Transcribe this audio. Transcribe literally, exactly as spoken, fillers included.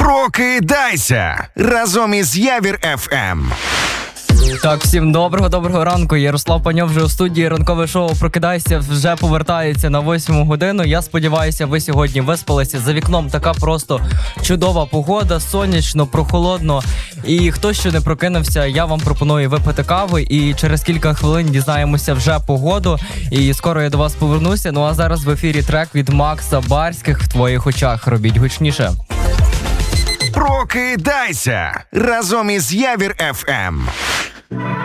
Прокидайся разом із Явір еф ем. Так, всім доброго-доброго ранку. Ярослав Паньов вже у студії. Ранкове шоу «Прокидайся» вже повертається на восьму годину. Я сподіваюся, ви сьогодні виспалися. За вікном така просто чудова погода, сонячно, прохолодно. І хто ще не прокинувся, я вам пропоную випити кави. І через кілька хвилин дізнаємося вже погоду. І скоро я до вас повернуся. Ну а зараз в ефірі трек від Макса Барських «В твоїх очах». Робіть гучніше. Прокидайся разом із Явір еф ем.